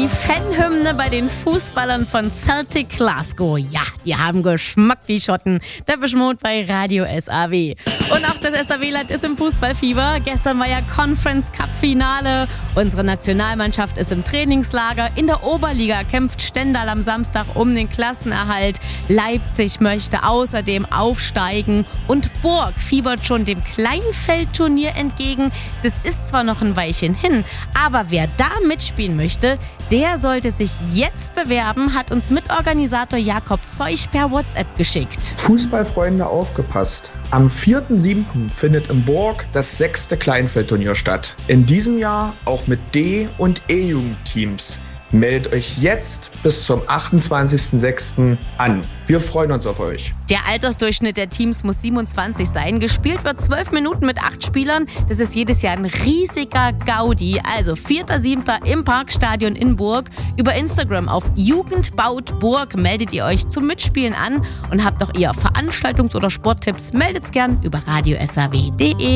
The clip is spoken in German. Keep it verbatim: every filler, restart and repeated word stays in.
Die Fanhymne bei den Fußballern von Celtic Glasgow. Ja, die haben Geschmack, die Schotten. Depeche Mode bei Radio S A W. Und auch das S A W-Land ist im Fußballfieber. Gestern war ja Conference Cup Finale. Unsere Nationalmannschaft ist im Trainingslager. In der Oberliga kämpft Stendal am Samstag um den Klassenerhalt. Leipzig möchte außerdem aufsteigen. Und Burg fiebert schon dem Kleinfeldturnier entgegen. Das ist zwar noch ein Weilchen hin, aber wer da mitspielen möchte, der sollte sich jetzt bewerben, hat uns Mitorganisator Jakob Zeuch per WhatsApp geschickt. Fußballfreunde, aufgepasst. Am vierten siebten findet in Burg das sechste Kleinfeldturnier statt. In diesem Jahr auch mit D- und E-Jugendteams. Meldet euch jetzt bis zum achtundzwanzigsten sechsten an. Wir freuen uns auf euch. Der Altersdurchschnitt der Teams muss siebenundzwanzig sein. Gespielt wird zwölf Minuten mit acht Spielern. Das ist jedes Jahr ein riesiger Gaudi. Also vierter siebten im Parkstadion in Burg. Über Instagram auf Jugendbaut-Burg meldet ihr euch zum Mitspielen an. Und habt auch ihr Veranstaltungs- oder Sporttipps, meldet's gern über radio s a w punkt d e.